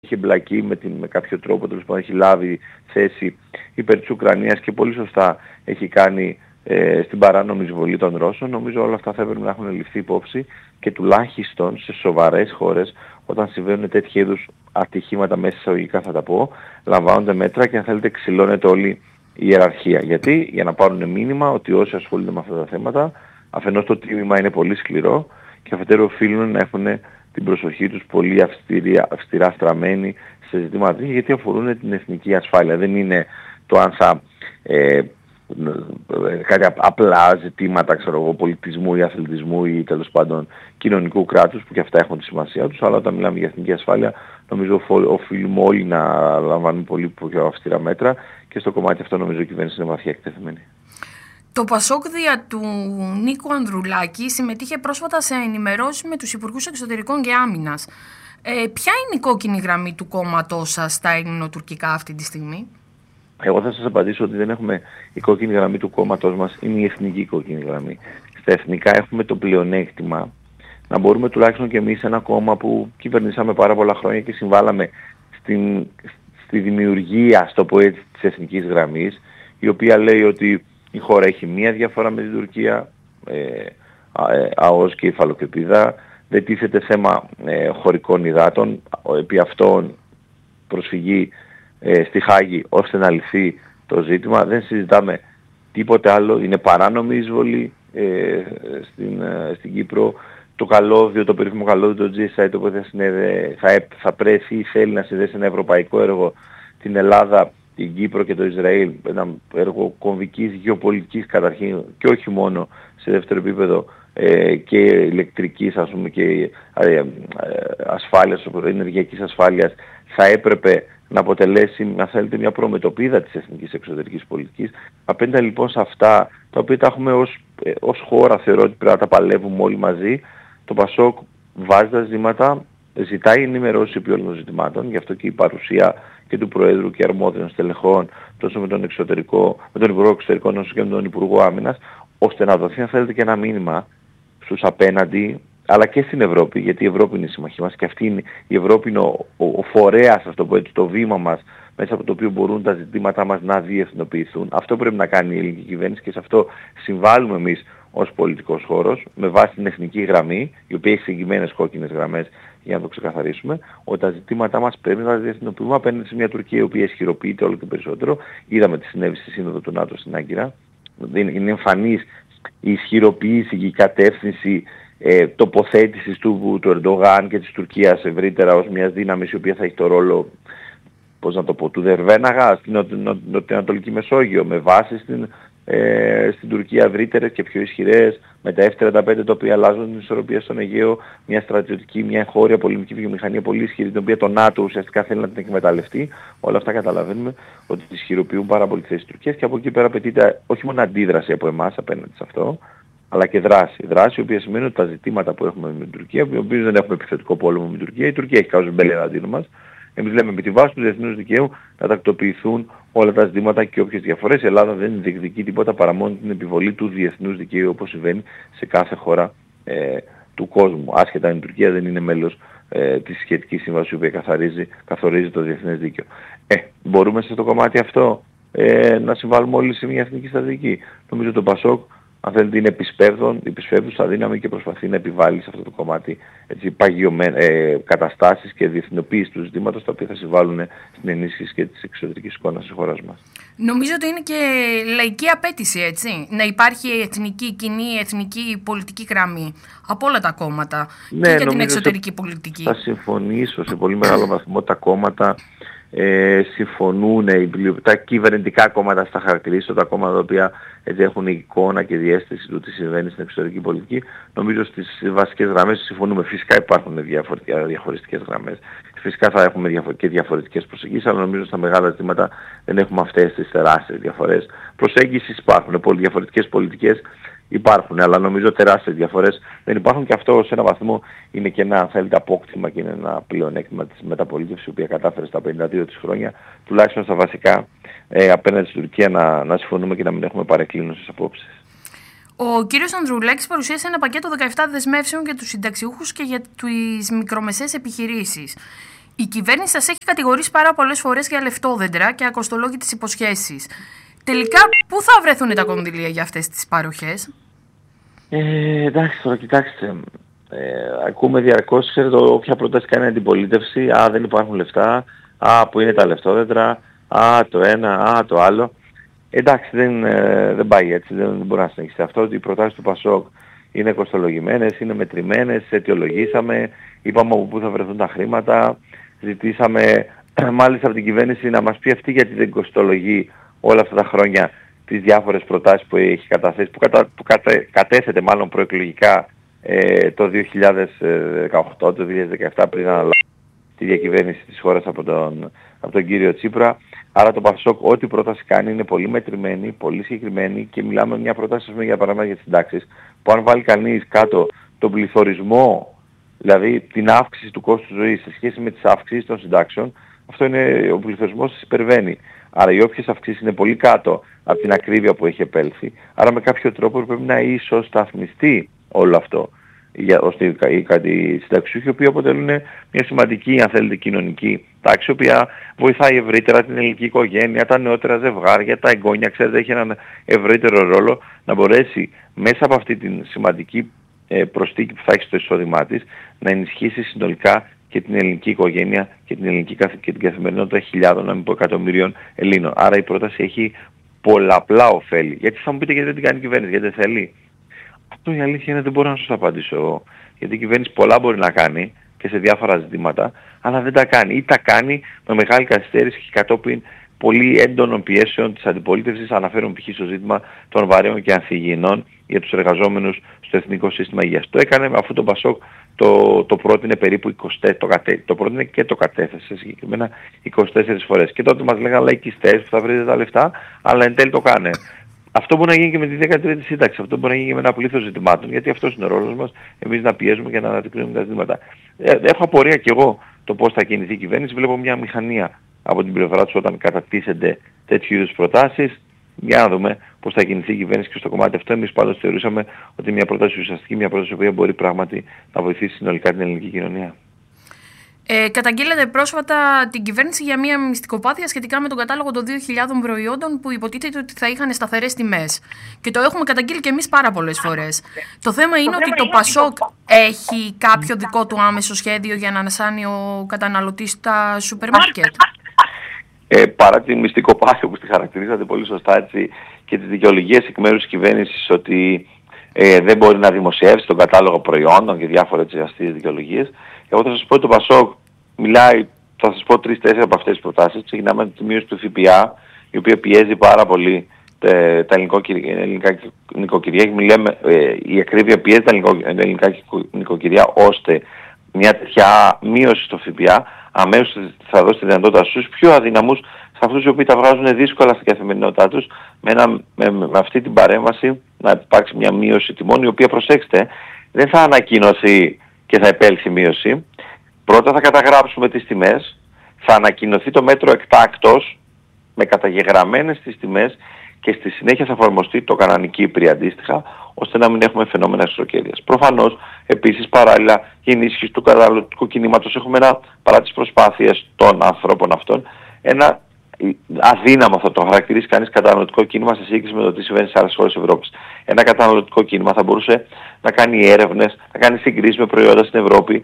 έχει εμπλακεί με κάποιο τρόπο, τέλος πάντων έχει λάβει θέση υπέρ της Ουκρανίας και πολύ σωστά έχει κάνει στην παράνομη εισβολή των Ρώσων. Νομίζω όλα αυτά θα έπρεπε να έχουν ληφθεί υπόψη και τουλάχιστον σε σοβαρές χώρες, όταν συμβαίνουν τέτοιου είδους ατυχήματα, μέσα εισαγωγικά θα τα πω, λαμβάνονται μέτρα και αν θέλετε ξυλώνεται όλη η ιεραρχία. Γιατί? Για να πάρουν μήνυμα ότι όσοι ασχολούνται με αυτά τα θέματα, αφενός το τίμημα είναι πολύ σκληρό και αφετέρου οφείλουν να έχουν την προσοχή τους πολύ αυστηρά στραμμένη σε ζητήματα, γιατί αφορούν την εθνική ασφάλεια. Δεν είναι το αν θα κάτι απλά ζητήματα, ξέρω εγώ, πολιτισμού ή αθλητισμού ή τέλος πάντων κοινωνικού κράτους, που και αυτά έχουν τη σημασία τους, αλλά όταν μιλάμε για εθνική ασφάλεια νομίζω οφείλουμε όλοι να λαμβάνουμε πολύ πιο αυστηρά μέτρα και στο κομμάτι αυτό νομίζω η κυβέρνηση είναι βαθιά εκτεθειμένη. Το ΠΑΣΟΚ δια του Νίκου Ανδρουλάκη συμμετείχε πρόσφατα σε ενημερώσεις με τους Υπουργούς Εξωτερικών και Άμυνας. Ποια είναι η κόκκινη γραμμή του κόμματός σας στα ελληνοτουρκικά αυτή τη στιγμή? Εγώ θα σας απαντήσω ότι δεν έχουμε η κόκκινη γραμμή του κόμματός μας, είναι η εθνική κόκκινη γραμμή. Στα εθνικά έχουμε το πλεονέκτημα να μπορούμε τουλάχιστον και εμείς ένα κόμμα που κυβερνήσαμε πάρα πολλά χρόνια και συμβάλαμε στη δημιουργία, στο πω έτσι, της εθνικής γραμμής, η οποία λέει ότι η χώρα έχει μία διαφορά με την Τουρκία, ΑΟΣ και υφαλοκρηπίδα, δεν τίθεται θέμα χωρικών υδάτων, επί αυτών προσφυγή στη Χάγη ώστε να λυθεί το ζήτημα. Δεν συζητάμε τίποτε άλλο, είναι παράνομη εισβολή στην Κύπρο. Το καλώδιο, το περίφημο καλώδιο, το GSI, το οποίο θα πρέπει ή θέλει να συνδέσει ένα ευρωπαϊκό έργο, την Ελλάδα, την Κύπρο και το Ισραήλ, ένα έργο κομβικής, γεωπολιτικής καταρχήν και όχι μόνο σε δεύτερο επίπεδο και ηλεκτρικής, ας πούμε, και ασφάλειας, ενεργειακής ασφάλειας, θα έπρεπε να αποτελέσει, αν θέλετε, μια προμετωπίδα της εθνικής εξωτερικής πολιτικής. Απέναντι λοιπόν σε αυτά, τα οποία τα έχουμε ως χώρα, θεωρώ ότι πρέπει να τα παλεύουμε όλοι μαζί, το ΠΑΣΟΚ βάζει τα ζητήματα, ζητάει ενημερώσεις επί όλων των ζητημάτων, γι' αυτό και η παρουσία και του Προέδρου και αρμόδιων στελεχών, τόσο με τον Υπουργό Εξωτερικών όσο και με τον Υπουργό Άμυνας, ώστε να δοθεί, αν θέλετε, και ένα μήνυμα στους απέναντι, αλλά και στην Ευρώπη, γιατί η Ευρώπη είναι η συμμαχή μας και η Ευρώπη είναι ο φορέας, αυτό που έτσι, το βήμα μας, μέσα από το οποίο μπορούν τα ζητήματά μας να διεθνοποιηθούν. Αυτό πρέπει να κάνει η ελληνική κυβέρνηση και σε αυτό συμβάλλουμε εμείς ως πολιτικός χώρος, με βάση την εθνική γραμμή, η οποία έχει συγκεκριμένες κόκκινες γραμμές, για να το ξεκαθαρίσουμε, ότι τα ζητήματά μας πρέπει να τα διεθνοποιούμε απέναντι σε μια Τουρκία η οποία ισχυροποιείται όλο και περισσότερο. Είδαμε τι συνέβη στη Σύνοδο του ΝΑΤΟ στην Άγκυρα. Είναι εμφανής η ισχυροποίηση και η κατεύθυνση τοποθέτησης του Ερντογάν και της Τουρκίας ευρύτερα ως μια δύναμη η οποία θα έχει το ρόλο, πώς να το πω, του Δερβέναγα στην Νοτιοανατολική Μεσόγειο, με βάση στην Τουρκία ευρύτερες και πιο ισχυρές, με τα F-35 τα οποία αλλάζουν την ισορροπία στον Αιγαίο, μια στρατιωτική, μια εγχώρια πολεμική βιομηχανία πολύ ισχυρή, την οποία το ΝΑΤΟ ουσιαστικά θέλει να την εκμεταλλευτεί. Όλα αυτά καταλαβαίνουμε ότι τη ισχυροποιούν πάρα πολύ τη θέση της Τουρκίας και από εκεί πέρα απαιτείται όχι μόνο αντίδραση από εμάς απέναντι σε αυτό, αλλά και δράση. Δράση η οποία σημαίνει ότι τα ζητήματα που έχουμε με την Τουρκία, οι οποίοι δεν έχουμε επιθετικό πόλεμο με την Τουρκία, η Τουρκία έχει κάνει μπέλε εναντίον μας. Εμείς λέμε με τη βάση του διεθνούς δικαίου να τακτοποιηθούν όλα τα ζητήματα και όποιες διαφορές. Η Ελλάδα δεν διεκδικεί τίποτα παρά μόνο την επιβολή του διεθνούς δικαίου, όπως συμβαίνει σε κάθε χώρα του κόσμου. Άσχετα αν η Τουρκία δεν είναι μέλος της σχετικής σύμβασης που καθορίζει το διεθνές δίκαιο. Μπορούμε στο κομμάτι αυτό να συμβάλλουμε όλοι σε μια εθνική στρατηγική. Νομίζω το ΠΑΣΟΚ, αν θέλετε, είναι επισπεύδουσα δύναμη και προσπαθεί να επιβάλλει σε αυτό το κομμάτι καταστάσεις και διεθνοποίηση του ζητήματος, τα οποία θα συμβάλλουν στην ενίσχυση και της εξωτερικής εικόνας της χώρας μας. Νομίζω ότι είναι και λαϊκή απέτηση, έτσι, να υπάρχει κοινή εθνική πολιτική γραμμή από όλα τα κόμματα, ναι, και για την εξωτερική πολιτική. Θα συμφωνήσω σε πολύ μεγάλο βαθμό. Τα κόμματα συμφωνούν, τα κυβερνητικά κόμματα στα χαρακτηρίσω, τα κόμματα τα οποία έτσι έχουν εικόνα και διαίσθηση του τι συμβαίνει στην εξωτερική πολιτική. Νομίζω στις βασικές γραμμές συμφωνούμε. Φυσικά υπάρχουν διαχωριστικές γραμμές. Φυσικά θα έχουμε και διαφορετικές προσεγγίσεις, αλλά νομίζω στα μεγάλα ζητήματα δεν έχουμε αυτές τις τεράστιες διαφορές. Προσέγγισεις υπάρχουν, πολύ διαφορετικές πολιτικές υπάρχουν, αλλά νομίζω τεράστιες διαφορές δεν υπάρχουν και αυτό σε έναν βαθμό είναι και ένα, αν θέλετε, απόκτημα και είναι ένα πλεονέκτημα της μεταπολίτευσης, η οποία κατάφερε στα 52 της χρόνια, τουλάχιστον στα βασικά, απέναντι στην Τουρκία να συμφωνούμε και να μην έχουμε παρεκκλίνωσες απόψεις. Ο κύριος Ανδρουλάκης παρουσίασε ένα πακέτο 17 δεσμεύσεων για τους συνταξιούχους και για τις μικρομεσαίες επιχειρήσεις. Η κυβέρνηση σας έχει κατηγορήσει πάρα πολλές φορές για λεφτόδεντρα και ακοστολόγητες υποσχέσεις. Τελικά, πού θα βρεθούν τα κονδύλια για αυτές τις παροχές? Εντάξει, τώρα κοιτάξτε. Ακούμε διαρκώς, ξέρετε, όποια πρόταση κάνει αντιπολίτευση, δεν υπάρχουν λεφτά, που είναι τα λεφτόδεντρα, το ένα, το άλλο. Εντάξει, δεν πάει έτσι, δεν μπορεί να συνεχίσει αυτό. Ότι οι προτάσεις του ΠΑΣΟΚ είναι κοστολογημένες, είναι μετρημένες, αιτιολογήσαμε, είπαμε από πού θα βρεθούν τα χρήματα, ζητήσαμε μάλιστα από την κυβέρνηση να μας πει αυτή γιατί δεν κοστολογεί όλα αυτά τα χρόνια τις διάφορες προτάσεις που έχει καταθέσει, που κατέθετε μάλλον προεκλογικά το 2018, το 2017 πριν αναλάβει τη διακυβέρνηση της χώρας από τον κύριο Τσίπρα. Άρα το ΠΑΣΟΚ ό,τι πρόταση κάνει είναι πολύ μετρημένη, πολύ συγκεκριμένη και μιλάμε μια πρόταση για παράδειγμα για τις συντάξεις που αν βάλει κανείς κάτω τον πληθωρισμό, δηλαδή την αύξηση του κόστου ζωής σε σχέση με τις αύξησεις των συντάξεων, αυτό είναι ο πληθωρισμός της υπερβαίνει. Άρα οι όποιες αυξήσεις είναι πολύ κάτω από την ακρίβεια που έχει επέλθει. Άρα με κάποιο τρόπο πρέπει να ισοσταθμιστεί όλο αυτό ώστε οι συνταξιούχοι οι οποίοι αποτελούν μια σημαντική αν θέλετε κοινωνική τάξη η οποία βοηθάει ευρύτερα την ελληνική οικογένεια, τα νεότερα ζευγάρια, τα εγγόνια, ξέρετε έχει έναν ευρύτερο ρόλο να μπορέσει μέσα από αυτή την σημαντική προσθήκη που θα έχει στο εισόδημά της να ενισχύσει συνολικά και την ελληνική οικογένεια και την ελληνική και την καθημερινότητα χιλιάδων, να μην πω εκατομμυρίων Ελλήνων. Άρα η πρόταση έχει πολλαπλά ωφέλη. Γιατί θα μου πείτε γιατί δεν την κάνει η κυβέρνηση, γιατί δεν θέλει. Αυτό η αλήθεια είναι δεν μπορώ να σας απαντήσω. Γιατί η κυβέρνηση πολλά μπορεί να κάνει και σε διάφορα ζητήματα, αλλά δεν τα κάνει. Ή τα κάνει με μεγάλη καθυστέρηση και κατόπιν πολύ έντονων πιέσεων της αντιπολίτευσης. Αναφέρουν π.χ. στο ζήτημα των βαρέων και ανθυγιεινών για τους εργαζόμενους στο Εθνικό Σύστημα Υγείας. Το έκανε αφού το ΠΑΣΟΚ το πρότεινε περίπου 24, το πρότεινε και το κατέθεσε συγκεκριμένα 24 φορές. Και τότε μας λέγανε λαϊκιστές που θα βρείτε τα λεφτά, αλλά εν τέλει το κάνε. Αυτό μπορεί να γίνει και με τη 13η σύνταξη, αυτό μπορεί να γίνει και με ένα πλήθος ζητημάτων, γιατί αυτός είναι ο ρόλος μας, εμείς να πιέζουμε και να αναδεικνύουμε τα ζητήματα. Έχω απορία κι εγώ το πώς θα κινηθεί η κυβέρνηση, βλέπω μια μηχανία από την πλευρά τους όταν κατατίθενται τέτοιου είδους προτάσεις. Για να δούμε πώς θα κινηθεί η κυβέρνηση και στο κομμάτι αυτό. Εμείς πάντως θεωρούσαμε ότι μια πρόταση ουσιαστική, μια πρόταση που μπορεί πράγματι να βοηθήσει συνολικά την ελληνική κοινωνία. Καταγγείλετε πρόσφατα την κυβέρνηση για μια μυστικοπάθεια σχετικά με τον κατάλογο των 2.000 προϊόντων που υποτίθεται ότι θα είχαν σταθερές τιμές. Και το έχουμε καταγγείλει και εμείς πάρα πολλές φορές. Το θέμα είναι ότι το ΠΑΣΟΚ έχει κάποιο δικό του άμεσο σχέδιο για να ανασάνει ο καταναλωτής στα σούπερ μάρκετ. Παρά την μυστικοπάθεια που τη χαρακτηρίζατε πολύ σωστά έτσι, και τις δικαιολογίες εκ μέρους της κυβέρνησης ότι δεν μπορεί να δημοσιεύσει τον κατάλογο προϊόντων και διάφορες αστείες δικαιολογίες, εγώ θα σας πω ότι το ΠΑΣΟΚ μιλάει, θα σας πω 3-4 από αυτές τις προτάσεις. Ξεκινάμε με τη μείωση του ΦΠΑ, η οποία πιέζει πάρα πολύ τα ελληνικά νοικοκυριά. Μιλάμε, η ακρίβεια πιέζει τα ελληνικά νοικοκυριά ώστε μια τέτοια μείωση στο ΦΠΑ αμέσως θα δώσει τη δυνατότητα στους πιο αδυναμούς, σε αυτούς οι οποίοι τα βγάζουν δύσκολα στην καθημερινότητά τους, με αυτή την παρέμβαση να υπάρξει μια μείωση τιμών, η οποία, προσέξτε, δεν θα ανακοινωθεί και θα επέλθει μείωση. Πρώτα θα καταγράψουμε τις τιμές, θα ανακοινωθεί το μέτρο εκτάκτος με καταγεγραμμένες τις τιμές και στη συνέχεια θα εφαρμοστεί το κανονική ύπρη αντίστοιχα, ώστε να μην έχουμε φαινόμενα εξωκέρειας. Προφανώς, επίσης, παράλληλα, η ενίσχυση του καταναλωτικού κινήματος έχουμε παρά τις προσπάθειες των ανθρώπων αυτών, ένα αδύναμο, θα το χαρακτηρίσει κανείς, καταναλωτικό κίνημα σε σύγκριση με το τι συμβαίνει σε άλλες χώρες της Ευρώπης. Ένα καταναλωτικό κίνημα θα μπορούσε να κάνει έρευνες, να κάνει συγκρίσεις με προϊόντα στην Ευρώπη,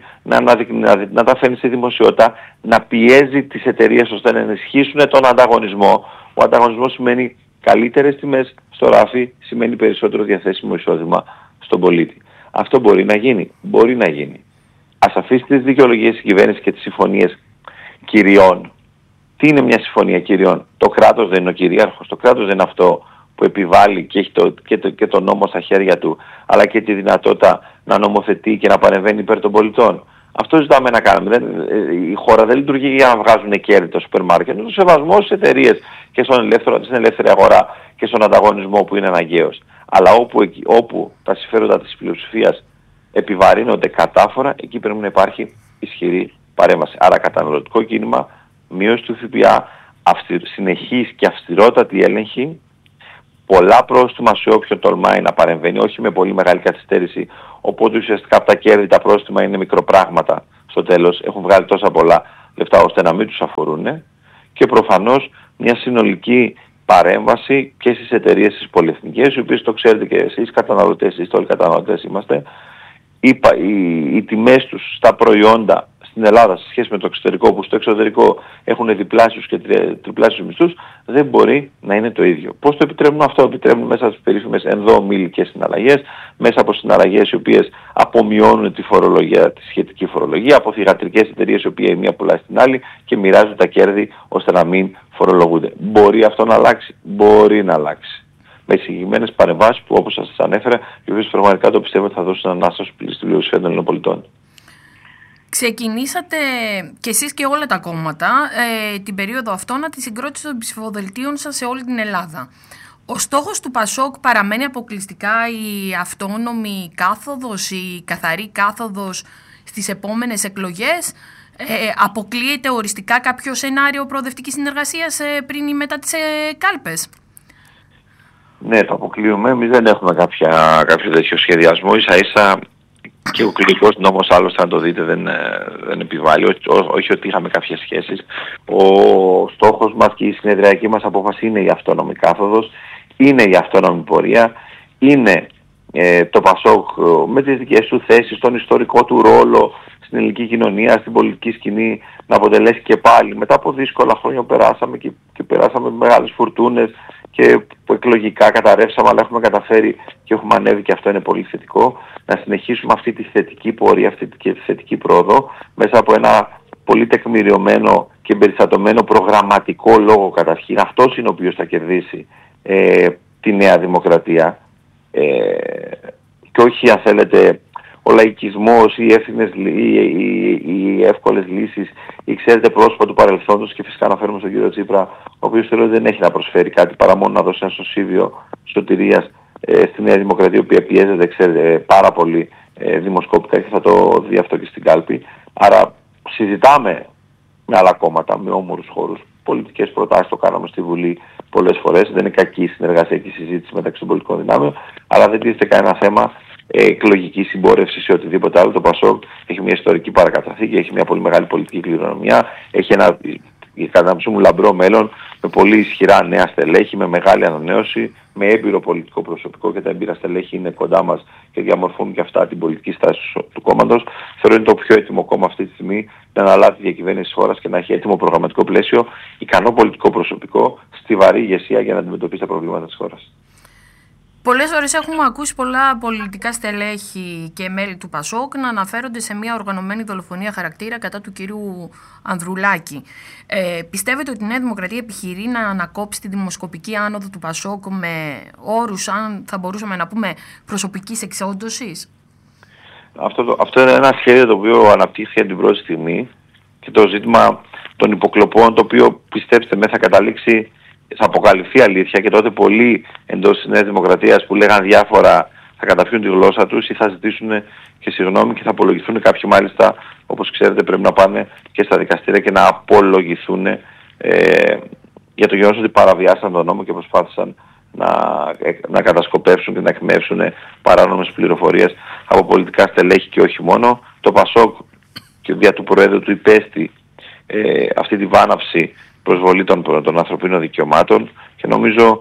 να τα φέρνει στη δημοσιότητα, να πιέζει τις εταιρείες ώστε να ενισχύσουν τον ανταγωνισμό. Ο ανταγωνισμός σημαίνει καλύτερες τιμές στο ράφι, σημαίνει περισσότερο διαθέσιμο εισόδημα στον πολίτη. Αυτό μπορεί να γίνει. Μπορεί να γίνει. Ας αφήσει τις δικαιολογίες της κυβέρνησης και τις συμφωνίες κυριών. Τι είναι μια συμφωνία κυριών? Το κράτος δεν είναι ο κυρίαρχος. Το κράτος δεν είναι αυτό που επιβάλλει και έχει και το νόμο στα χέρια του, αλλά και τη δυνατότητα να νομοθετεί και να παρεμβαίνει υπέρ των πολιτών. Αυτό ζητάμε να κάνουμε. Η χώρα δεν λειτουργεί για να βγάζουν κέρδη το σούπερ μάρκετ. Είναι το σεβασμό στις εταιρείες και στην ελεύθερη αγορά και στον ανταγωνισμό που είναι αναγκαίος. Αλλά όπου τα συμφέροντα της πλειοψηφίας επιβαρύνονται κατάφορα, εκεί πρέπει να υπάρχει ισχυρή παρέμβαση. Άρα καταναλωτικό κίνημα, μείωση του ΦΠΑ, συνεχής και αυστηρότατη έλεγχη, πολλά πρόστιμα σε όποιον τολμάει να παρεμβαίνει, όχι με πολύ μεγάλη καθυστέρηση, οπότε ουσιαστικά από τα κέρδη τα πρόστιμα είναι μικροπράγματα στο τέλος, έχουν βγάλει τόσα πολλά, λεφτά ώστε να μην τους αφορούν, και προφανώς μια συνολική παρέμβαση και στις εταιρείες τις πολυεθνικές, οι οποίες το ξέρετε και εσείς καταναλωτές, εσείς όλοι καταναλωτές είμαστε, οι τιμές τους στα προϊόντα στην Ελλάδα σε σχέση με το εξωτερικό, που στο εξωτερικό έχουν διπλάσιους και τριπλάσιους μισθούς, δεν μπορεί να είναι το ίδιο. Πώς το επιτρέπουν αυτό? Επιτρέπουν μέσα στις περίφημες ενδομήλικες συναλλαγές, μέσα από συναλλαγές οι οποίες απομειώνουν τη φορολογία, τη σχετική φορολογία, από θυγατρικές εταιρείες οι οποίες η μία πουλάει στην άλλη και μοιράζουν τα κέρδη ώστε να μην φορολογούνται. Μπορεί αυτό να αλλάξει? Μπορεί να αλλάξει. Με συγκεκριμένες παρεμβάσεις που, όπως σας ανέφερα, οι οποίες πραγματικά το πιστεύω ότι θα δώσουν ανάσταση στη πλειοψηφία των Ελληνοπολιτών. Ξεκινήσατε κι εσείς και όλα τα κόμματα την περίοδο αυτόνα τη συγκρότηση των ψηφοδελτίων σας σε όλη την Ελλάδα. Ο στόχος του ΠΑΣΟΚ παραμένει αποκλειστικά η αυτόνομη κάθοδος, η καθαρή κάθοδος στις επόμενες εκλογές? Αποκλείεται οριστικά κάποιο σενάριο προοδευτικής συνεργασίας πριν ή μετά τις κάλπες? Ναι, το αποκλείουμε. Εμείς δεν έχουμε κάποιο τέτοιο σχεδιασμό. Ίσα-ίσα και ο εκλογικός νόμος, άλλωστε αν το δείτε, δεν επιβάλλει. Όχι ότι είχαμε κάποιες σχέσεις. Ο στόχος μας και η συνεδριακή μας απόφαση είναι η αυτόνομη κάθοδος, είναι η αυτόνομη πορεία, είναι το ΠΑΣΟΚ με τις δικές του θέσεις, τον ιστορικό του ρόλο στην ελληνική κοινωνία, στην πολιτική σκηνή, να αποτελέσει και πάλι, μετά από δύσκολα χρόνια περάσαμε και περάσαμε μεγάλες φουρτούνες και που εκλογικά καταρρεύσαμε, αλλά έχουμε καταφέρει και έχουμε ανέβει, και αυτό είναι πολύ θετικό, να συνεχίσουμε αυτή τη θετική πορεία, αυτή τη θετική πρόοδο, μέσα από ένα πολύ τεκμηριωμένο και εμπεριστατωμένο προγραμματικό λόγο καταρχήν. Αυτός είναι ο οποίος θα κερδίσει τη Νέα Δημοκρατία, και όχι, αν θέλετε, ο λαϊκισμός, οι εύκολες λύσεις, ή ξέρετε πρόσωπα του παρελθόντος, και φυσικά αναφέρουμε στον κύριο Τσίπρα, ο οποίος θεωρώ ότι δεν έχει να προσφέρει κάτι παρά μόνο να δώσει ένα σωσίβιο σωτηρίας στη Νέα Δημοκρατία, η οποία πιέζεται, ξέρετε, πάρα πολύ δημοσκόπικα, και θα το δει αυτό και στην κάλπη. Άρα συζητάμε με άλλα κόμματα, με όμορους χώρους, πολιτικές προτάσεις, το κάναμε στη Βουλή πολλές φορές, δεν είναι κακή η συνεργασία και η συζήτηση μεταξύ των πολιτικών δυνάμεων, αλλά δεν τίθεται κανένα θέμα εκλογική συμπόρευση ή οτιδήποτε άλλο. Το ΠΑΣΟΚ έχει μια ιστορική παρακαταθήκη, έχει μια πολύ μεγάλη πολιτική κληρονομιά, έχει ένα, κατά να μου, λαμπρό μέλλον, με πολύ ισχυρά νέα στελέχη, με μεγάλη ανανέωση, με έμπειρο πολιτικό προσωπικό, και τα έμπειρα στελέχη είναι κοντά μας και διαμορφώνουν και αυτά την πολιτική στάση του κόμματος. Θεωρώ είναι το πιο έτοιμο κόμμα αυτή τη στιγμή να αναλάβει τη διακυβέρνηση της χώρας και να έχει έτοιμο προγραμματικό πλαίσιο, ικανό πολιτικό προσωπικό, στιβαρή ηγεσία για να αντιμετωπίσει τα προβλήματα της χώρας. Πολλές φορές έχουμε ακούσει πολλά πολιτικά στελέχη και μέλη του ΠΑΣΟΚ να αναφέρονται σε μια οργανωμένη δολοφονία χαρακτήρα κατά του κυρίου Ανδρουλάκη. Πιστεύετε ότι η Νέα Δημοκρατία επιχειρεί να ανακόψει τη δημοσκοπική άνοδο του ΠΑΣΟΚ με όρους, αν θα μπορούσαμε να πούμε, προσωπικής εξόντωσης? Αυτό είναι ένα σχέδιο το οποίο αναπτύχθηκε την πρώτη στιγμή, και το ζήτημα των υποκλοπών, το οποίο, πιστέψτε με, θα καταλήξει, θα αποκαλυφθεί αλήθεια, και τότε πολλοί εντός της Νέας Δημοκρατίας που λέγαν διάφορα θα καταφύγουν τη γλώσσα τους ή θα ζητήσουν και συγγνώμη, και θα απολογηθούν. Κάποιοι μάλιστα, όπως ξέρετε, πρέπει να πάνε και στα δικαστήρια και να απολογηθούν για το γεγονός ότι παραβιάσαν τον νόμο και προσπάθησαν να κατασκοπεύσουν και να εκμεύσουν παράνομες πληροφορίες από πολιτικά στελέχη και όχι μόνο. Το ΠΑΣΟΚ και δια του Προέδρου του υπέστη αυτή τη βάναυση προσβολή των ανθρωπίνων δικαιωμάτων, και νομίζω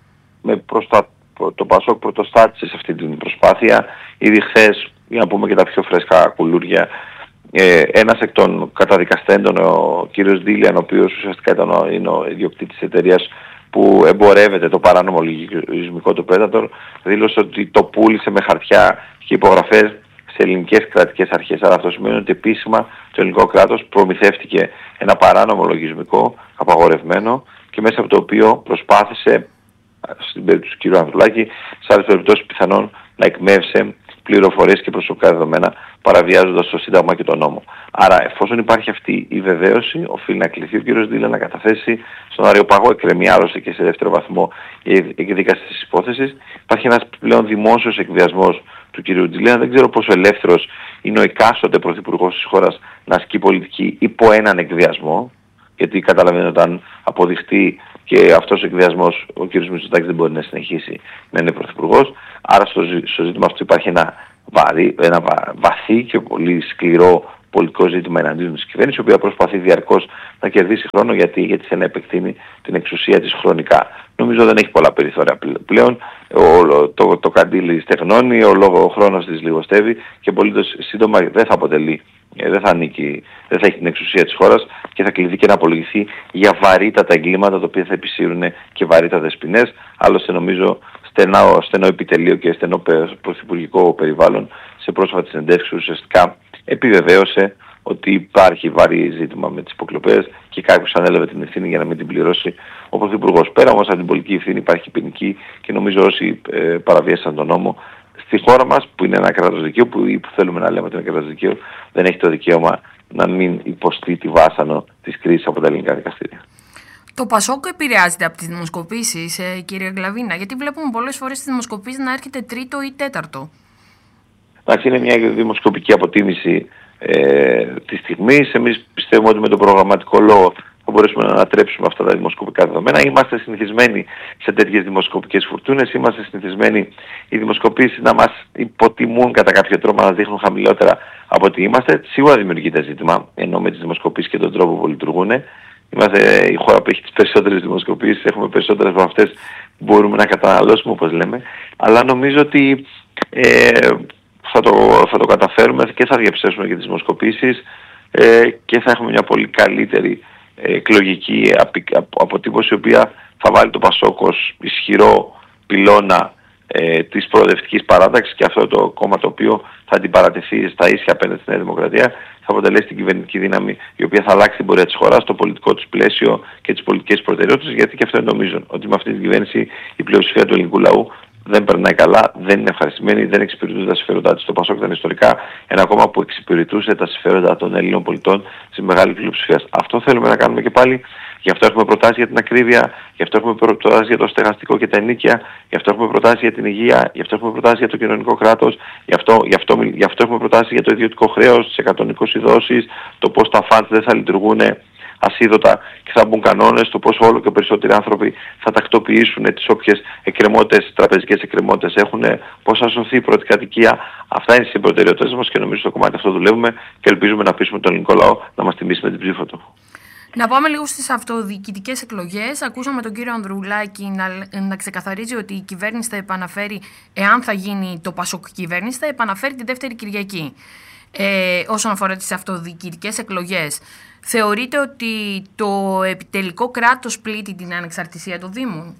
το ΠΑΣΟΚ πρωτοστάτησε σε αυτή την προσπάθεια. Ήδη χθες, για να πούμε και τα πιο φρέσκα κουλούρια, ένας εκ των καταδικαστέντων, ο κύριος Ντίλιαν, ο οποίος ουσιαστικά είναι ο ιδιοκτήτης της εταιρείας που εμπορεύεται το παράνομο λογισμικό του Predator, δήλωσε ότι το πούλησε με χαρτιά και υπογραφές σε ελληνικές κρατικές αρχές. Άρα αυτό σημαίνει ότι επίσημα το ελληνικό κράτος προμηθεύτηκε ένα παράνομο λογισμικό, απαγορευμένο, και μέσα από το οποίο προσπάθησε, στην περίπτωση του κ. Ανδρουλάκη, σε άλλες περιπτώσεις πιθανόν να εκμεύσει πληροφορίες και προσωπικά δεδομένα, παραβιάζοντας το Σύνταγμα και τον νόμο. Άρα, εφόσον υπάρχει αυτή η βεβαίωση, οφείλει να κληθεί ο κ. Ντίλιαν να καταθέσει στον Αριοπαγό, εκκρεμεί άλλωστε και σε δεύτερο βαθμό η εκδίκαση της υπόθεσης. Υπάρχει ένας πλέον δημόσιος εκβιασμός του κ. Ντίλιαν. Δεν ξέρω πόσο ελεύθερος είναι ο εκάστοτε πρωθυπουργός της χώρας να ασκεί πολιτική υπό έναν εκβιασμό, γιατί καταλαβαίνετε, όταν αποδειχτεί και αυτός ο εκβιασμός, ο κ. Μητσοτάκης δεν μπορεί να συνεχίσει να είναι πρωθυπουργός. Άρα στο ζήτημα αυτό υπάρχει ένα βαθύ και πολύ σκληρό πολιτικό ζήτημα εναντίον της κυβέρνησης, η οποία προσπαθεί διαρκώς να κερδίσει χρόνο γιατί θέλει να επεκτείνει την εξουσία της χρονικά. Νομίζω δεν έχει πολλά περιθώρια πλέον. Το καντήλι στεγνώνει, ο χρόνος της λιγοστεύει και πολύ σύντομα δεν θα έχει την εξουσία της χώρας και θα κληθεί και να απολογηθεί για βαρύτατα εγκλήματα τα οποία θα επισύρουν και βαρύτατες ποινές. Άλλωστε νομίζω στενό επιτελείο και στενό πρωθυπουργικό περιβάλλον σε πρόσφατες συνεντεύξεις ουσιαστικά επιβεβαίωσε ότι υπάρχει βαρύ ζήτημα με τις υποκλοπές και κάποιος ανέλαβε την ευθύνη για να μην την πληρώσει ο Πρωθυπουργός. Πέρα όμως από την πολιτική ευθύνη υπάρχει ποινική και νομίζω όσοι παραβίασαν τον νόμο στη χώρα μας, που είναι ένα κράτος δικαίου, που θέλουμε να λέμε ότι είναι κράτος δικαίου, δεν έχει το δικαίωμα να μην υποστεί τη βάσανο της κρίσης από τα ελληνικά δικαστήρια. Το Πασόκ επηρεάζεται από τις δημοσκοπήσεις, κύριε Γκλαβίνα, γιατί βλέπουμε πολλές φορές τις δημοσκοπήσεις να έρχεται τρίτο ή τέταρτο. Εντάξει, είναι μια δημοσκοπική αποτίμηση της στιγμής. Εμείς πιστεύουμε ότι με τον προγραμματικό λόγο θα μπορέσουμε να ανατρέψουμε αυτά τα δημοσκοπικά δεδομένα. Είμαστε συνηθισμένοι σε τέτοιες δημοσκοπικές φουρτούνες. Είμαστε συνηθισμένοι οι δημοσκοπήσεις να μας υποτιμούν κατά κάποιο τρόπο, να δείχνουν χαμηλότερα από ό,τι είμαστε. Σίγουρα δημιουργείται ζήτημα, ενώ με τις δημοσκοπήσεις και τον τρόπο που λειτουργούν. Είμαστε η χώρα που έχει τις περισσότερες δημοσκοπήσεις, έχουμε περισσότερες από αυτές που μπορούμε να καταναλώσουμε, όπως λέμε. Αλλά νομίζω ότι θα το καταφέρουμε και θα διαψεύσουμε και τις δημοσκοπήσεις και θα έχουμε μια πολύ καλύτερη εκλογική αποτύπωση, η οποία θα βάλει το Πασόκ ως ισχυρό πυλώνα της προοδευτικής παράταξης και αυτό το κόμμα το οποίο θα αντιπαρατεθεί στα ίσια απέναντι στη Νέα Δημοκρατία θα αποτελέσει την κυβερνητική δύναμη η οποία θα αλλάξει την πορεία της χώρας, το πολιτικό της πλαίσιο και τις πολιτικές προτεραιότητες, γιατί και αυτό είναι νομίζω ότι με αυτή την κυβέρνηση η πλειοψηφία του ελληνικού λαού δεν περνάει καλά, δεν είναι ευχαριστημένη, δεν εξυπηρετούν τα συμφέροντά της. Το Πασόκ ήταν ιστορικά ένα κόμμα που εξυπηρετούσε τα συμφέροντα των Ελλήνων πολιτών στη μεγάλη πλειοψηφία. Αυτό θέλουμε να κάνουμε και πάλι. Γι' αυτό έχουμε προτάσεις για την ακρίβεια, γι' αυτό έχουμε προτάσεις για το στεγαστικό και τα ενοίκια, γι' αυτό έχουμε προτάσεις για την υγεία, γι' αυτό έχουμε προτάσεις για το κοινωνικό κράτος, γι' αυτό έχουμε προτάσεις για το ιδιωτικό χρέος, τις 120 δόσεις, το πώς τα funds δεν θα λειτουργούν ασίδωτα και θα μπουν κανόνες, το πώς όλο και περισσότεροι άνθρωποι θα τακτοποιήσουν τις όποιες εκκρεμότητες, τραπεζικές εκκρεμότητες έχουν, πώς θα σωθεί η πρώτη κατοικία. Αυτά είναι οι προτεραιότητες μας και νομίζω στο κομμάτι αυτό δουλεύουμε και ελπίζουμε να πείσουμε τον ελληνικό λαό να μας τιμήσει με την ψήφο του. Να πάμε λίγο στις αυτοδιοικητικές εκλογές. Ακούσαμε τον κύριο Ανδρουλάκη να ξεκαθαρίζει ότι η κυβέρνηση θα επαναφέρει, εάν θα γίνει το Πασόκ κυβέρνηση, θα επαναφέρει τη δεύτερη Κυριακή. Όσον αφορά τις αυτοδιοικητικές εκλογές, θεωρείτε ότι το επιτελικό κράτος πλήττει την ανεξαρτησία των Δήμων?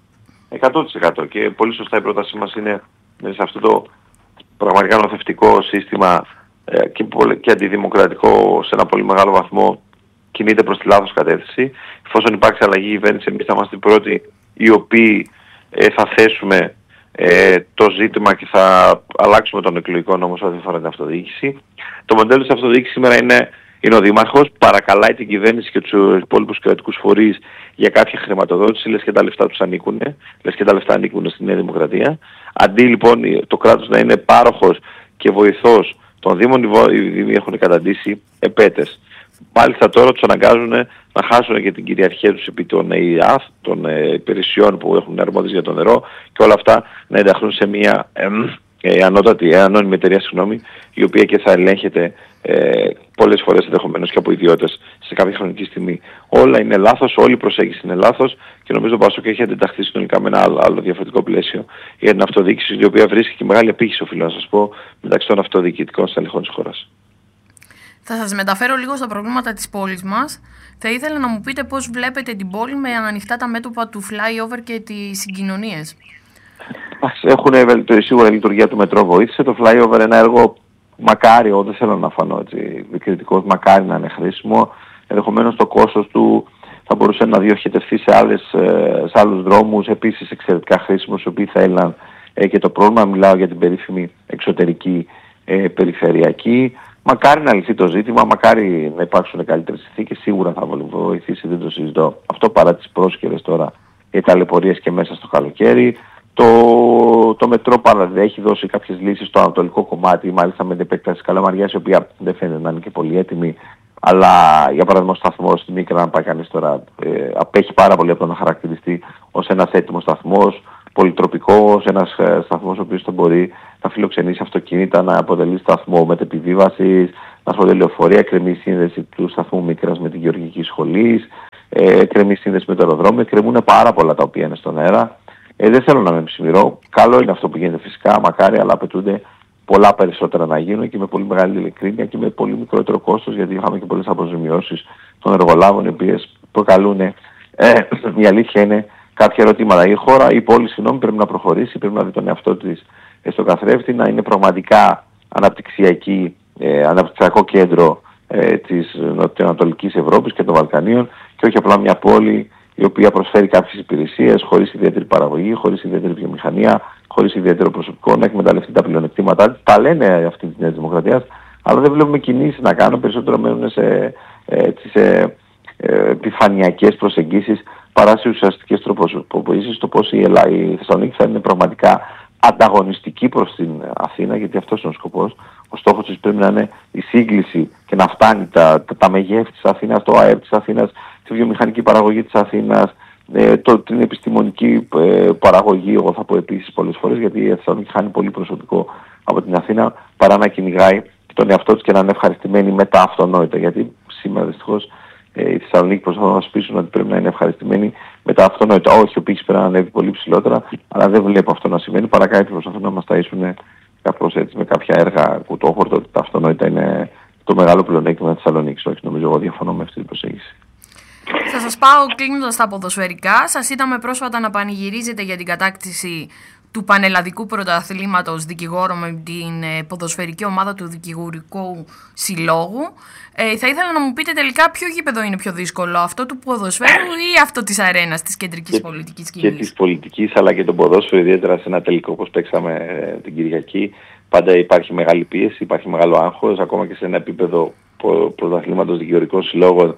100% και πολύ σωστά η πρότασή μας είναι σε αυτό το πραγματικά νοθευτικό σύστημα και αντιδημοκρατικό σε ένα πολύ μεγάλο βαθμό κινείται προς τη λάθος κατεύθυνση. Εφόσον υπάρξει αλλαγή κυβέρνηση, εμείς θα είμαστε οι πρώτοι οι οποίοι θα θέσουμε το ζήτημα και θα αλλάξουμε τον εκλογικό νόμο σε ό,τι αφορά την αυτοδιοίκηση. Το μοντέλο της αυτοδιοίκησης σήμερα είναι ο Δήμαρχος, παρακαλάει την κυβέρνηση και τους υπόλοιπους κρατικούς φορείς για κάποια χρηματοδότηση, λες και τα λεφτά τους ανήκουν, λες και τα λεφτά ανήκουν στη Νέα Δημοκρατία. Αντί λοιπόν το κράτος να είναι πάροχος και βοηθός των Δήμων, οι Δήμοι έχουν καταντήσει επέτες. Μάλιστα τώρα τους αναγκάζουν να χάσουν και την κυριαρχία τους επί των ΕΙΑΘ, των υπηρεσιών που έχουν αρμόδιες για το νερό και όλα αυτά να ενταχθούν σε μια ανώνυμη εταιρεία, η οποία και θα ελέγχεται πολλές φορές ενδεχομένως και από ιδιώτες σε κάποια χρονική στιγμή. Όλα είναι λάθος, όλη η προσέγγιση είναι λάθος και νομίζω το Πασόκ έχει αντιταχθεί συνολικά με ένα άλλο διαφορετικό πλαίσιο για την αυτοδιοίκηση, η οποία βρίσκει και μεγάλη απήχηση, οφείλω να σας πω, μεταξύ των αυτοδιοικητικών στελεχών της χώρας. Θα σας μεταφέρω λίγο στα προβλήματα της πόλης μας. Θα ήθελα να μου πείτε πώς βλέπετε την πόλη με ανοιχτά τα μέτωπα του flyover και τις συγκοινωνίες. Έχουν σίγουρα η λειτουργία του μετρό βοήθησε. Το flyover ένα έργο μακάριο, δεν θέλω να φανώ έτσι κριτικός, μακάρι να είναι χρήσιμο. Ενδεχομένως το κόστος του θα μπορούσε να διοχετευτεί σε άλλους δρόμους, επίσης εξαιρετικά χρήσιμος, οι οποίοι θα έλυναν και το πρόβλημα. Μιλάω για την περίφημη εξωτερική περιφερειακή. Μακάρι να λυθεί το ζήτημα, μακάρι να υπάρξουν καλύτερες συνθήκες, σίγουρα θα βοηθήσει, δεν το συζητώ. Αυτό παρά τις πρόσκαιρες τώρα οι ταλαιπωρίες και μέσα στο καλοκαίρι. Το μετρό έχει δώσει κάποιες λύσεις στο ανατολικό κομμάτι, μάλιστα με την επέκταση της Καλαμαριάς, η οποία δεν φαίνεται να είναι και πολύ έτοιμη. Αλλά για παράδειγμα ο σταθμός στη Μίκρα, αν πάει κανείς τώρα, απέχει πάρα πολύ από το να χαρακτηριστεί ως ένας έτοιμος σταθμός, πολυτροπικός, ένας σταθμός ο οποίος θα μπορεί να φιλοξενήσει αυτοκίνητα, να αποτελεί σταθμό μετεπιβίβασης, ασφαλή λεωφορεία, εκκρεμεί η σύνδεση του σταθμού Μήτρας με τη Γεωργική Σχολή, εκκρεμεί η σύνδεση με το αεροδρόμιο, εκκρεμούν πάρα πολλά τα οποία είναι στον αέρα. Δεν θέλω να με ψημυρώ. Καλό είναι αυτό που γίνεται φυσικά, μακάρι, αλλά απαιτούνται πολλά περισσότερα να γίνουν και με πολύ μεγάλη ειλικρίνεια και με πολύ μικρότερο κόστος, γιατί είχαμε και πολλές αποζημιώσεις των εργολάβων, οι οποίες προκαλούν, η αλήθεια είναι, κάποια ερωτήματα. Η χώρα, η πόλη, πρέπει να προχωρήσει, πρέπει να δει τον εαυτό της στο καθρέφτη, να είναι πραγματικά αναπτυξιακό κέντρο της νοτιοανατολικής Ευρώπης και των Βαλκανίων και όχι απλά μια πόλη η οποία προσφέρει κάποιες υπηρεσίες χωρίς ιδιαίτερη παραγωγή, χωρίς ιδιαίτερη βιομηχανία, χωρίς ιδιαίτερο προσωπικό, να εκμεταλλευτεί τα πλεονεκτήματά. Τα λένε αυτή τη Νέα Δημοκρατία, αλλά δεν βλέπουμε κινήσεις να κάνουν, περισσότερο μένουν σε επιφανειακές προσεγγίσεις παρά σε ουσιαστικές τροποποιήσεις στο πώς η Θεσσαλονίκη θα είναι πραγματικά ανταγωνιστική προς την Αθήνα, γιατί αυτός είναι ο σκοπός. Ο στόχος της πρέπει να είναι η σύγκληση και να φτάνει τα μεγέθη της Αθήνας, το ΑΕΠ της Αθήνας, τη βιομηχανική παραγωγή της Αθήνας, την επιστημονική παραγωγή, εγώ θα πω επίσης πολλές φορές, γιατί η Θεσσαλονίκη χάνει πολύ προσωπικό από την Αθήνα, παρά να κυνηγάει τον εαυτό της και να είναι ευχαριστημένη με τα αυτονόητα. Γιατί σήμερα δυστυχώς η Θεσσαλονίκη προσπαθούν να μας πείσουν ότι πρέπει να είναι ευχαριστημένοι με τα αυτονόητα. Όχι, ο πύχης πρέπει να ανέβει πολύ ψηλότερα, αλλά δεν βλέπω αυτό να σημαίνει. Παρά κάτι προσπαθούν να μας ταΐσουν κάπως έτσι με κάποια έργα κουτόχορτα, ότι τα αυτονόητα είναι το μεγάλο πλεονέκτημα της Θεσσαλονίκης. Όχι, νομίζω εγώ διαφωνώ με αυτή την προσέγγιση. Θα σας πάω κλείνοντας στα ποδοσφαιρικά. Σας είδαμε πρόσφατα να πανηγυρίζετε για την κατάκτηση του πανελλαδικού πρωταθλήματος δικηγόρων με την ποδοσφαιρική ομάδα του Δικηγορικού Συλλόγου. Θα ήθελα να μου πείτε τελικά ποιο γήπεδο είναι πιο δύσκολο, αυτό του ποδοσφαίρου ή αυτό της αρένας, της κεντρικής πολιτικής σκηνής? Και της πολιτικής, αλλά και τον ποδόσφαιρο, ιδιαίτερα σε ένα τελικό όπως παίξαμε την Κυριακή. Πάντα υπάρχει μεγάλη πίεση, υπάρχει μεγάλο άγχος, ακόμα και σε ένα επίπεδο πρωταθλήματος Δικηγορικών Συλλόγων.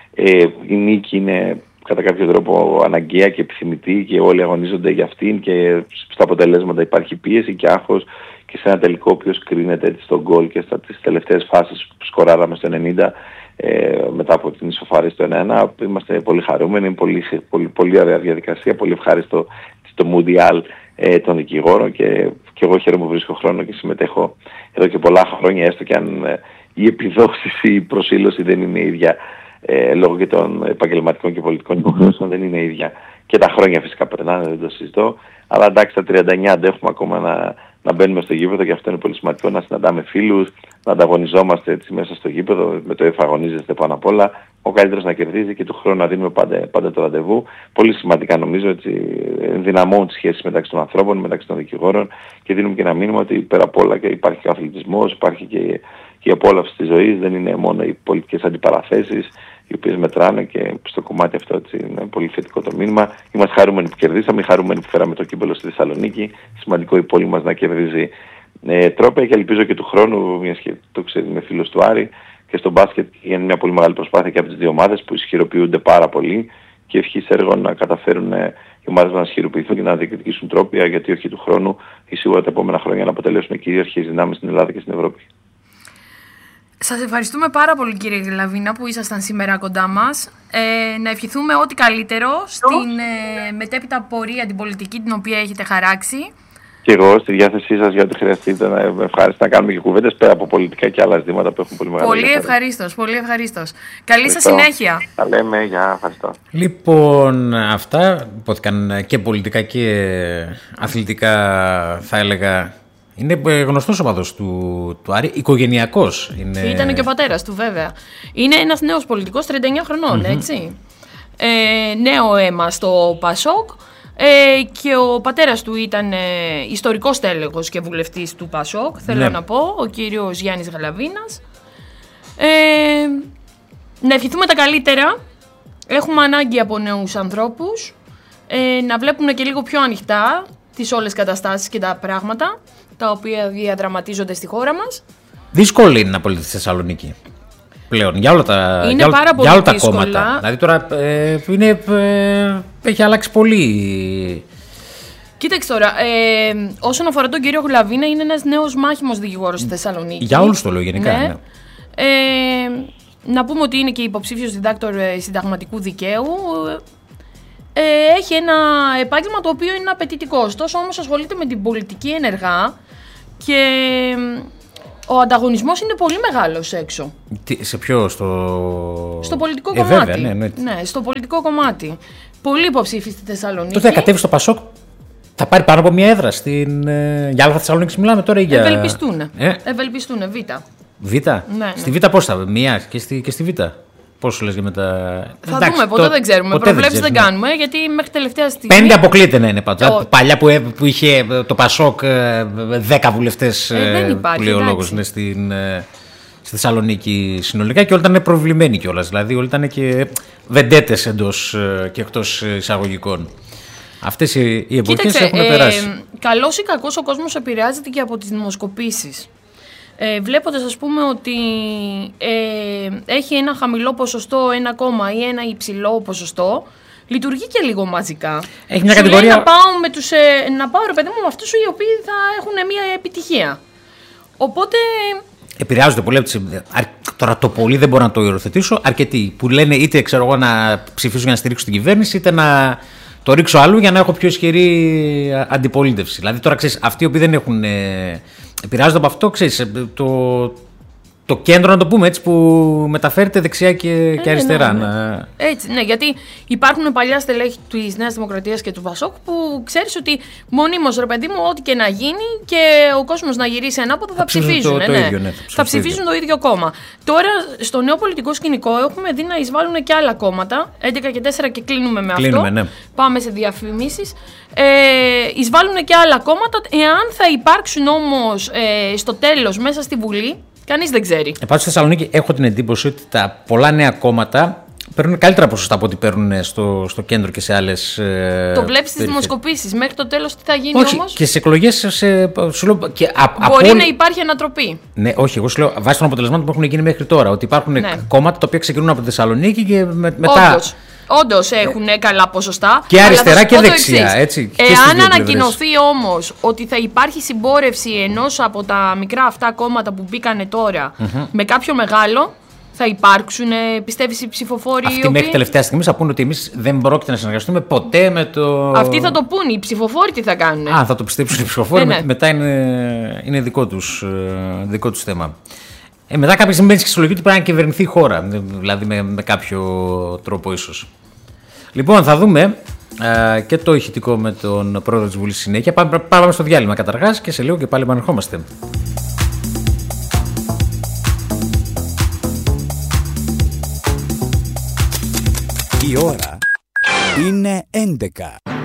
Η νίκη είναι κατά κάποιο τρόπο αναγκαία και επιθυμητή και όλοι αγωνίζονται για αυτήν και στα αποτελέσματα υπάρχει πίεση και άγχος και σε ένα τελικό ο οποίος κρίνεται έτσι στο γκολ και στις τελευταίες φάσεις που σκοράραμε στο 90 μετά από την ισοφάριση στο 1-1. Είμαστε πολύ χαρούμενοι, πολύ ωραία διαδικασία, πολύ ευχάριστο στο Μουντιάλ των δικηγόρων και εγώ χαίρομαι που βρίσκω χρόνο και συμμετέχω εδώ και πολλά χρόνια, έστω και αν οι επιδόσεις ή η προσήλωση δεν είναι ίδια λόγω και των επαγγελματικών και πολιτικών υποχρεώσεων, δεν είναι ίδια. Και τα χρόνια φυσικά περνάνε, δεν το συζητώ. Αλλά εντάξει, τα 39 αντέχουμε ακόμα να μπαίνουμε στο γήπεδο και αυτό είναι πολύ σημαντικό, να συναντάμε φίλους, να ανταγωνιζόμαστε έτσι μέσα στο γήπεδο, με το εφαγωνίζεστε πάνω απ' όλα. Ο καλύτερος να κερδίζει και του χρόνου να δίνουμε πάντα το ραντεβού. Πολύ σημαντικά νομίζω, έτσι ενδυναμώνουν τις σχέσεις μεταξύ των ανθρώπων, μεταξύ των δικηγόρων και δίνουμε και ένα μήνυμα ότι πέρα απ' όλα και υπάρχει και ο αθλητισμός, υπάρχει και η απόλαυση της ζωής, δεν είναι μόνο οι πολιτικές αντιπαραθέσεις οι οποίες μετράνε και στο κομμάτι αυτό έτσι, είναι πολύ θετικό το μήνυμα. Είμαστε χαρούμενοι που κερδίσαμε, χαρούμενοι που φέραμε το κύπελλο στη Θεσσαλονίκη. Σημαντικό η πόλη μας να κερδίζει τρόπια και ελπίζω και του χρόνου, μιας και το ξέρει, είμαι φίλος του Άρη, και στο μπάσκετ γίνει μια πολύ μεγάλη προσπάθεια και από τις δύο ομάδες που ισχυροποιούνται πάρα πολύ και ευχής έργων να καταφέρουν οι ομάδες να ισχυροποιηθούν και να διεκδικήσουν τρόπια, γιατί όχι του χρόνου ή σίγουρα τα επόμενα χρόνια να αποτελέσουν κυρίαρχες δυνάμεις στην Ελλάδα και στην Ευρώπη. Σας ευχαριστούμε πάρα πολύ, κύριε Γλαβίνα, που ήσασταν σήμερα κοντά μας. Να ευχηθούμε ό,τι καλύτερο στην μετέπειτα πορεία την πολιτική την οποία έχετε χαράξει. Και εγώ στη διάθεσή σας για ό,τι χρειαστείτε. Ευχαριστώ να κάνουμε και κουβέντες πέρα από πολιτικά και άλλα ζητήματα που έχουν πολύ μεγάλη Πολύ ευχαρίστως, πολύ ευχαρίστως. Καλή σας συνέχεια. Τα λέμε, για ευχαριστώ. Λοιπόν, αυτά υπόθηκαν και πολιτικά και αθλητικά, θα έλεγα. Είναι γνωστός οπαδός του Άρη, οικογενειακός. Ήταν και ο πατέρας του, βέβαια. Είναι ένας νέος πολιτικός, 39 χρονών, έτσι. Νέο αίμα στο Πασόκ. Και ο πατέρας του ήταν ιστορικός τέλεχος και βουλευτής του Πασόκ, θέλω να πω, ο κύριος Γιάννης Γλαβίνας. Να ευχηθούμε τα καλύτερα. Έχουμε ανάγκη από νέους ανθρώπους, να βλέπουμε και λίγο πιο ανοιχτά τις όλες καταστάσεις και τα πράγματα τα οποία διαδραματίζονται στη χώρα μας. Δύσκολη είναι να πολιτιστεί στη Θεσσαλονίκη πλέον για όλα τα, είναι πάρα πολύ για όλα τα δύσκολα. κόμματα. Δηλαδή τώρα έχει αλλάξει πολύ. Κοίταξε τώρα, όσον αφορά τον κύριο Γλαβίνα, είναι ένας νέος μάχημος δικηγόρος στη Θεσσαλονίκη. Για όλους το λέω γενικά. Ναι. Να πούμε ότι είναι και υποψήφιος διδάκτορ συνταγματικού δικαίου. Έχει ένα επάγγελμα το οποίο είναι απαιτητικό. Ωστόσο όμως ασχολείται με την πολιτική ενεργά και ο ανταγωνισμός είναι πολύ μεγάλος έξω. Σε ποιο, στο πολιτικό κομμάτι. Βέβαια, ναι, στο πολιτικό κομμάτι. Πολλοί υποψήφοι στη Θεσσαλονίκη. Τότε κατέβει στο Πασόκ, θα πάρει πάνω από μία έδρα για Α Θεσσαλονίκη μιλάμε τώρα ή για. Ευελπιστούνε, Β. Ναι. Στη Β πώς θα, μία και στη Β. Πώς σου λες για μετά. Θα δούμε, ποτέ δεν ξέρουμε. Προβλέψεις δεν κάνουμε, γιατί μέχρι τελευταία στιγμή. 5 αποκλείται να είναι πάντως. Παλιά που είχε το Πασόκ 10 βουλευτές, που λέει ο λόγος, στη Θεσσαλονίκη συνολικά, και όλοι ήταν προβλημένοι κιόλας. Δηλαδή όλοι ήταν και βεντέτες εντός και εκτός εισαγωγικών. Αυτές οι εποχές έχουν περάσει. Καλός ή κακός, ο κόσμος επηρεάζεται και από τις δημοσκοπήσεις. Βλέποντας, ας πούμε, ότι έχει ένα χαμηλό ποσοστό ένα κόμμα ή ένα υψηλό ποσοστό, λειτουργεί και λίγο μαζικά. Έχει μια κατηγορία. Λέει, να πάω ρε παιδί μου με αυτούς οι οποίοι θα έχουν μια επιτυχία. Οπότε. Επηρεάζονται πολύ. Τώρα το πολύ δεν μπορώ να το υιοθετήσω. Αρκετοί που λένε είτε ξέρω εγώ να ψηφίσουν για να στηρίξουν την κυβέρνηση, είτε να το ρίξω αλλού για να έχω πιο ισχυρή αντιπολίτευση. Δηλαδή τώρα ξέρεις, αυτοί οι οποίοι δεν έχουν. Επηρεάζονται από αυτό, ξέρεις, το κέντρο, να το πούμε έτσι, που μεταφέρεται δεξιά και αριστερά. Ναι. Έτσι, ναι, γιατί υπάρχουν παλιά στελέχη της Νέας Δημοκρατίας και του Πασόκ που ξέρεις ότι μονίμως, ρε παιδί μου, ό,τι και να γίνει και ο κόσμος να γυρίσει ανάποδα θα ψηφίζουν. Θα ψηφίζουν το ίδιο κόμμα. Τώρα, στο νέο πολιτικό σκηνικό έχουμε δει να εισβάλλουν και άλλα κόμματα. 11 και 4 και κλείνουμε με αυτό. Ναι. Πάμε σε διαφημίσεις. Εισβάλλουν και άλλα κόμματα. Εάν θα υπάρξουν όμως στο τέλος μέσα στη Βουλή, κανείς δεν ξέρει. Πάντως στη Θεσσαλονίκη έχω την εντύπωση ότι τα πολλά νέα κόμματα παίρνουν καλύτερα ποσοστά από ό,τι παίρνουν στο κέντρο και σε άλλες. Το βλέπεις στις δημοσκοπήσεις. Μέχρι το τέλος τι θα γίνει όμως. Και στις εκλογές. Μπορεί να υπάρχει ανατροπή. Ναι, όχι. Εγώ σου λέω βάσει των αποτελεσμάτων που έχουν γίνει μέχρι τώρα. Ότι υπάρχουν κόμματα τα οποία ξεκινούν από τη Θεσσαλονίκη και μετά. Όντως έχουν καλά ποσοστά. Και αριστερά και δεξιά. Έτσι, εάν ανακοινωθεί όμως ότι θα υπάρχει συμπόρευση ενός από τα μικρά αυτά κόμματα που μπήκανε τώρα με κάποιο μεγάλο, θα υπάρξουν, πιστεύεις, οι ψηφοφόροι. Αυτοί μέχρι τελευταία στιγμή θα πούνε ότι εμείς δεν πρόκειται να συνεργαστούμε ποτέ με το. Αυτοί θα το πούνε. Οι ψηφοφόροι τι θα κάνουν. Θα το πιστέψουν οι ψηφοφόροι. Μετά είναι δικό τους θέμα. Μετά κάποια στιγμή μπαίνει και στη λογική ότι πρέπει να κυβερνηθεί η χώρα. Δηλαδή με κάποιο τρόπο ίσως. Λοιπόν, θα δούμε και το ηχητικό με τον πρόεδρο της Βουλής συνέχεια. Πάμε στο διάλειμμα καταρχάς και σε λίγο και πάλι επανερχόμαστε. Η ώρα είναι 11.